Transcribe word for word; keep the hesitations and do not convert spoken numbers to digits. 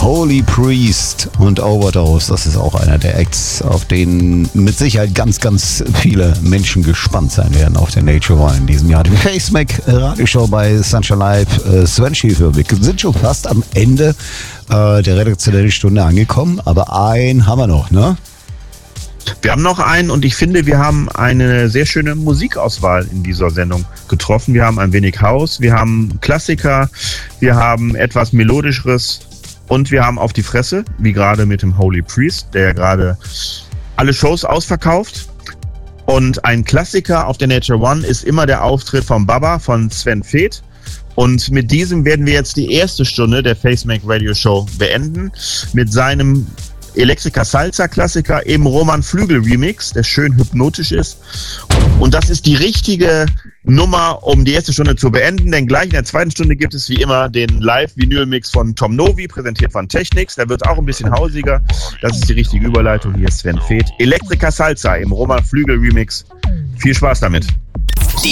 Holy Priest und Overdose. Das ist auch einer der Acts, auf den mit Sicherheit ganz, ganz viele Menschen gespannt sein werden auf der Nature One in diesem Jahr. Die Facemac Radioshow bei Sunshine Live. Äh, Sven Schäfer, wir sind schon fast am Ende äh, der redaktionellen Stunde angekommen, aber einen haben wir noch, ne? Wir haben noch einen und ich finde, wir haben eine sehr schöne Musikauswahl in dieser Sendung getroffen. Wir haben ein wenig House, wir haben Klassiker, wir haben etwas Melodischeres und wir haben auf die Fresse, wie gerade mit dem Holy Priest, der gerade alle Shows ausverkauft. Und ein Klassiker auf der Nature One ist immer der Auftritt von Baba, von Sven Väth. Und mit diesem werden wir jetzt die erste Stunde der Facemac Radio Show beenden mit seinem Elektriker Salsa Klassiker im Roman Flügel Remix, der schön hypnotisch ist. Und das ist die richtige Nummer, um die erste Stunde zu beenden, denn gleich in der zweiten Stunde gibt es wie immer den Live-Vinyl-Mix von Tom Novi, präsentiert von Technics. Der wird auch ein bisschen hausiger. Das ist die richtige Überleitung. Hier ist Sven Väth. Elektriker Salsa im Roman Flügel Remix. Viel Spaß damit.